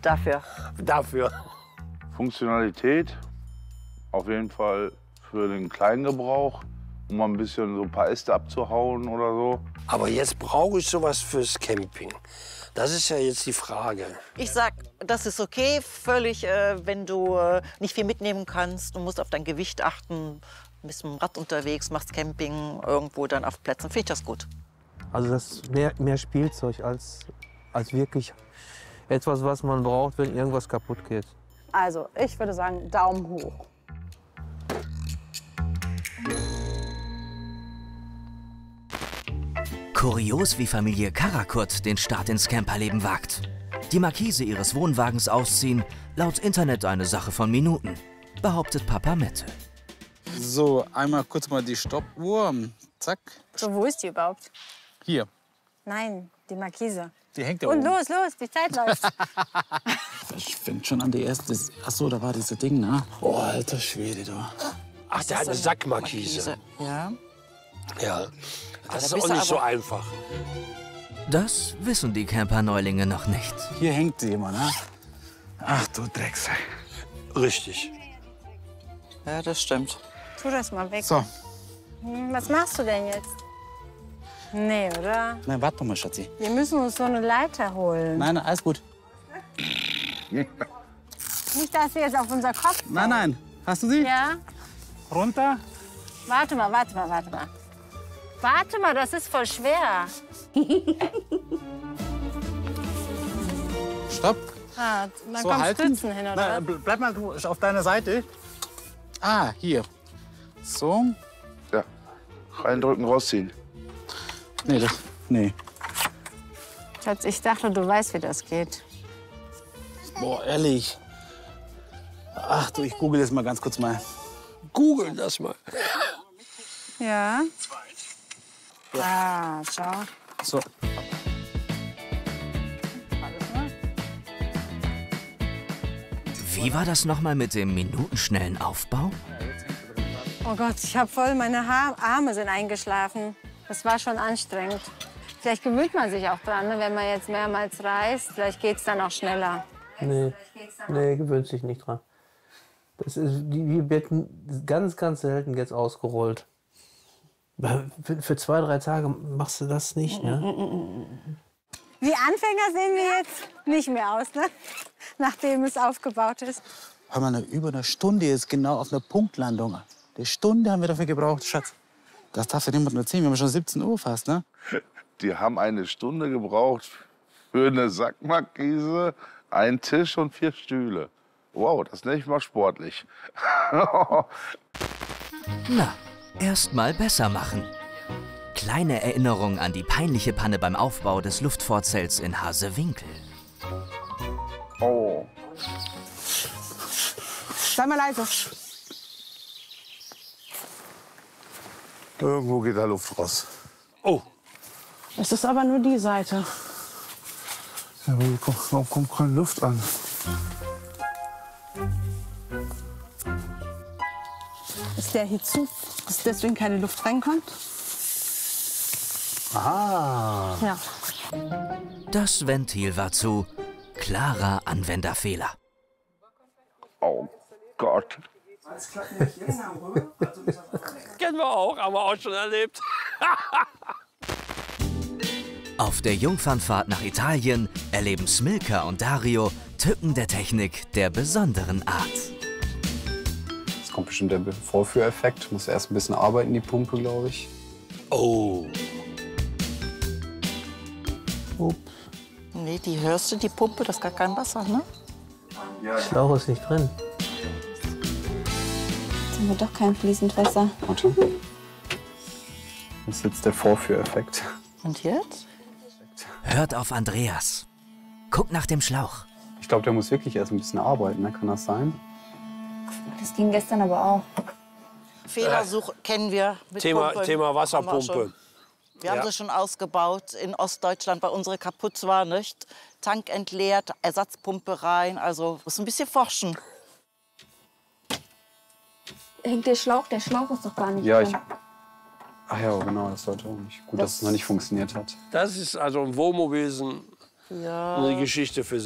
Dafür. Dafür. Funktionalität auf jeden Fall für den kleinen Gebrauch, um mal ein bisschen so ein paar Äste abzuhauen oder so. Aber jetzt brauche ich sowas fürs Camping. Das ist ja jetzt die Frage. Ich sag, das ist okay, völlig, wenn du nicht viel mitnehmen kannst. Du musst auf dein Gewicht achten, bist mit dem Rad unterwegs, machst Camping irgendwo dann auf Plätzen. Finde ich das gut. Also das ist mehr Spielzeug als wirklich etwas, was man braucht, wenn irgendwas kaputt geht. Also, ich würde sagen, Daumen hoch. Kurios, wie Familie Karakurt den Start ins Camperleben wagt. Die Markise ihres Wohnwagens ausziehen, laut Internet eine Sache von Minuten, behauptet Papa Mette. So, einmal kurz mal die Stoppuhr. Zack. So, wo ist die überhaupt? Hier. Nein, die Markise. Die hängt da Und oben. los, die Zeit läuft. Ich fängt schon an, die erste. Ach so, da war dieses Ding, ne? Oh, alter Schwede, du. Ach, der hat eine Sackmarkise. Ja. Ja, das ist da bist auch du nicht so aber- einfach. Das wissen die Camper-Neulinge noch nicht. Hier hängt sie immer, ne? Ach du Drecksack. Richtig. Ja, das stimmt. Tu das mal weg. So, Was machst du denn jetzt? Nee, oder? nein, warte doch mal, Schatzi. Wir müssen uns so eine Leiter holen. Nein, alles gut. Nicht, dass sie jetzt auf unser Kopf fällt. Nein, nein. Hast du sie? Ja? Runter. Warte mal. Warte mal, das ist voll schwer. Stopp. Ah, dann So kommt halten. Stützen hin, oder? Nein, bleib mal auf deiner Seite. Ah, hier. So. Ja, reindrücken, rausziehen. Nee. Schatz, ich dachte, du weißt, wie das geht. Boah, ehrlich. Ach du, ich google das mal ganz kurz mal. Google das mal. Ja? Ah, schau. So. Wie war das nochmal mit dem minutenschnellen Aufbau? Oh Gott, ich habe voll, meine Arme sind eingeschlafen. Das war schon anstrengend. Vielleicht gewöhnt man sich auch dran, ne? Wenn man jetzt mehrmals reist. Vielleicht geht es dann auch schneller. Nee, gewöhnt sich nicht dran. Das ist, die werden ganz selten jetzt ausgerollt. Für 2, 3 Tage machst du das nicht, ne? Wie Anfänger sehen wir jetzt nicht mehr aus, ne? Nachdem es aufgebaut ist. Hör mal, über eine Stunde ist genau auf einer Punktlandung. Eine Stunde haben wir dafür gebraucht, Schatz. Das darf ja niemand nur erzählen. Wir haben schon 17 Uhr fast, ne? Die haben eine Stunde gebraucht für eine Sackmarkise, einen Tisch und 4 Stühle. Wow, das nenne ich mal sportlich. Na, erst mal besser machen. Kleine Erinnerung an die peinliche Panne beim Aufbau des Luftfortzelts in Hasewinkel. Oh. Sei mal leise. Irgendwo geht da Luft raus. Oh, Es ist aber nur die Seite. Ja, aber warum kommt keine Luft an? Ist der hier zu, dass deswegen keine Luft reinkommt? ah. Ja. Das Ventil war zu. Klarer Anwenderfehler. Oh Gott. Kennen wir auch, haben wir auch schon erlebt. Auf der Jungfernfahrt nach Italien erleben Smilka und Dario Tücken der Technik der besonderen Art. Jetzt kommt bestimmt der Vorführeffekt. Muss erst ein bisschen arbeiten, die Pumpe, glaube ich. Oh. Ups, Nee, die hörst du, die Pumpe, das ist gar kein Wasser, ne? Schlauch ist nicht drin. Jetzt haben wir doch kein fließend Wasser. Warte. Das ist jetzt der Vorführeffekt. Und jetzt? Hört auf Andreas. Guck nach dem Schlauch. Ich glaube, der muss wirklich erst ein bisschen arbeiten, ne? Kann das sein? Das ging gestern aber auch. Fehlersuche kennen wir. Mit Thema Pumpen. Haben wir Wasserpumpe. schon. Wir haben Ja. sie schon ausgebaut in Ostdeutschland, weil unsere kaputt war, nicht? Tank entleert, Ersatzpumpe rein, also muss ein bisschen forschen. Hängt der Schlauch ist doch gar nicht Ja, drin. Ach ja, genau, das sollte auch nicht. Gut, dass es noch nicht funktioniert hat. Das ist also im Wohnmobil Ja. eine Geschichte für